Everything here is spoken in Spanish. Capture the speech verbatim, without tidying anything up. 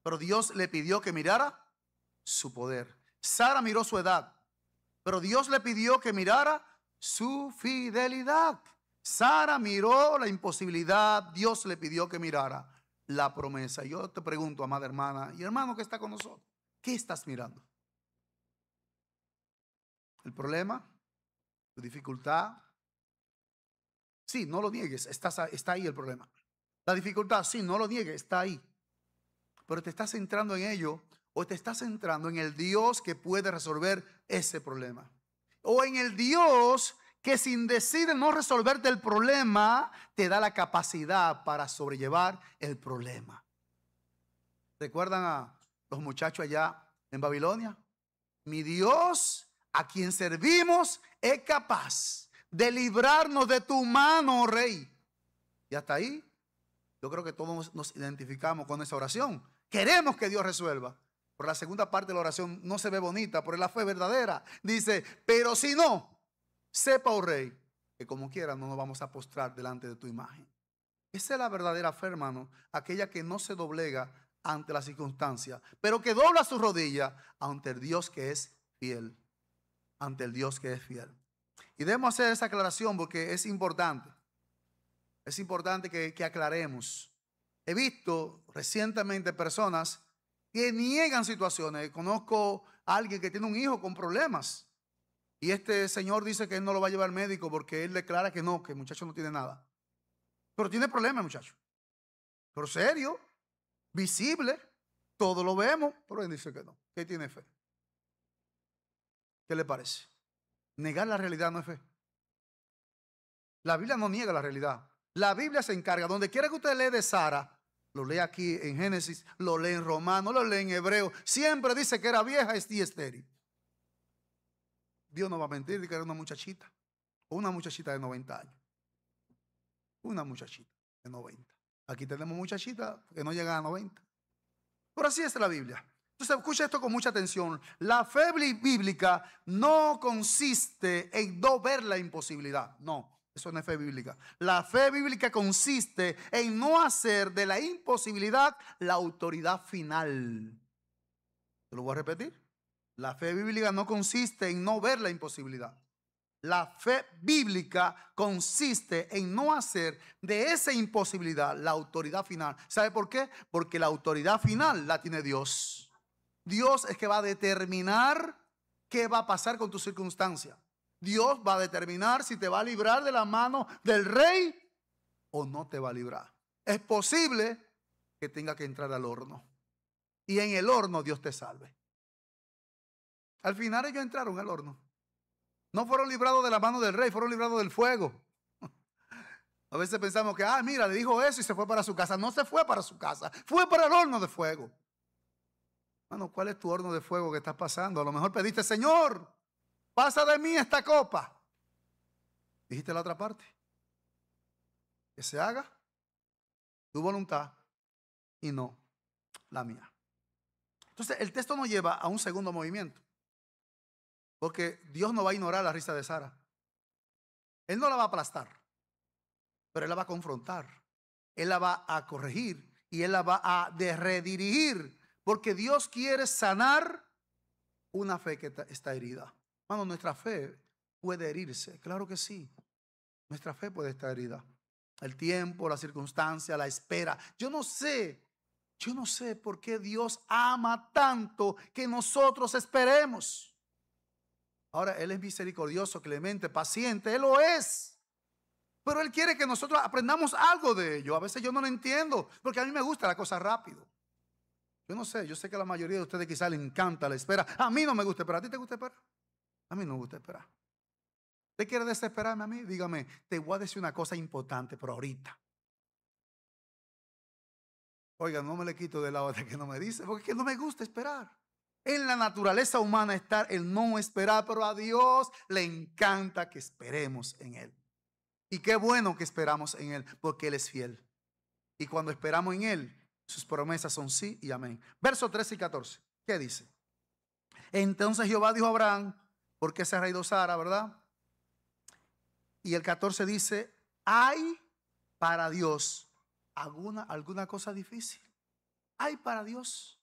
pero Dios le pidió que mirara su poder. Sara miró su edad, pero Dios le pidió que mirara su fidelidad. Sara miró la imposibilidad, Dios le pidió que mirara la promesa. Yo te pregunto, amada hermana y hermano que está con nosotros, ¿qué estás mirando? ¿El problema? ¿Tu dificultad? Sí, no lo niegues, estás, está ahí el problema. La dificultad, sí, no lo niegues, está ahí. Pero te estás centrando en ello, o te estás centrando en el Dios que puede resolver ese problema. O en el Dios que sin decir no resolverte el problema, te da la capacidad para sobrellevar el problema. ¿Recuerdan a los muchachos allá en Babilonia? Mi Dios, a quien servimos, es capaz de librarnos de tu mano, oh rey. Y hasta ahí, yo creo que todos nos identificamos con esa oración. Queremos que Dios resuelva. Pero la segunda parte de la oración no se ve bonita, pero es la fe verdadera. Dice, pero si no, sepa, oh rey, que como quiera no nos vamos a postrar delante de tu imagen. Esa es la verdadera fe, hermano, aquella que no se doblega ante la circunstancia, pero que dobla su rodilla ante el Dios que es fiel. Ante el Dios que es fiel. Y debemos hacer esa aclaración porque es importante. Es importante que, que aclaremos. He visto recientemente personas que niegan situaciones. Conozco a alguien que tiene un hijo con problemas. Y este señor dice que él no lo va a llevar al médico porque él declara que no, que el muchacho no tiene nada. Pero tiene problemas, muchacho. Pero serio, visible, todo lo vemos. Pero él dice que no, que tiene fe. ¿Qué le parece? Negar la realidad no es fe. La Biblia no niega la realidad. La Biblia se encarga. Donde quiera que usted lee de Sara, lo lee aquí en Génesis, lo lee en Romano, lo lee en Hebreo, siempre dice que era vieja y estéril. Dios no va a mentir de que era una muchachita. O una muchachita de noventa años. Una muchachita de noventa. Aquí tenemos muchachitas que no llegan a noventa. Pero así es la Biblia. Entonces escucha esto con mucha atención. La fe bíblica no consiste en no ver la imposibilidad. No, eso no es fe bíblica. La fe bíblica consiste en no hacer de la imposibilidad la autoridad final. ¿Te lo voy a repetir? La fe bíblica no consiste en no ver la imposibilidad. La fe bíblica consiste en no hacer de esa imposibilidad la autoridad final. ¿Sabe por qué? Porque la autoridad final la tiene Dios. Dios es que va a determinar qué va a pasar con tu circunstancia. Dios va a determinar si te va a librar de la mano del rey o no te va a librar. Es posible que tenga que entrar al horno. Y en el horno Dios te salve. Al final ellos entraron al horno. No fueron librados de la mano del rey, fueron librados del fuego. A veces pensamos que, ah, mira, le dijo eso y se fue para su casa. No se fue para su casa, fue para el horno de fuego. Bueno, ¿cuál es tu horno de fuego que estás pasando? A lo mejor pediste, Señor, pasa de mí esta copa. Dijiste la otra parte. Que se haga tu voluntad y no la mía. Entonces, el texto nos lleva a un segundo movimiento. Porque Dios no va a ignorar la risa de Sara. Él no la va a aplastar, pero Él la va a confrontar. Él la va a corregir y Él la va a redirigir. Porque Dios quiere sanar una fe que está herida. Hermano, nuestra fe puede herirse. Claro que sí. Nuestra fe puede estar herida. El tiempo, la circunstancia, la espera. Yo no sé. Yo no sé por qué Dios ama tanto que nosotros esperemos. Ahora, Él es misericordioso, clemente, paciente. Él lo es. Pero Él quiere que nosotros aprendamos algo de ello. A veces yo no lo entiendo. Porque a mí me gusta la cosa rápido. Yo no sé, yo sé que a la mayoría de ustedes quizás les encanta la espera. A mí no me gusta esperar. ¿A ti te gusta esperar? A mí no me gusta esperar. ¿Usted quiere desesperarme a mí? Dígame, te voy a decir una cosa importante, pero ahorita. Oiga, no me le quito de la hora que no me dice, porque es que no me gusta esperar. En la naturaleza humana está el no esperar, pero a Dios le encanta que esperemos en Él. Y qué bueno que esperamos en Él, porque Él es fiel. Y cuando esperamos en Él, sus promesas son sí y amén. Versos trece y catorce. ¿Qué dice? Entonces Jehová dijo a Abraham, ¿por qué se ha reído Sara, verdad? Y el catorce dice, ¿hay para Dios alguna, alguna cosa difícil? ¿Hay para Dios?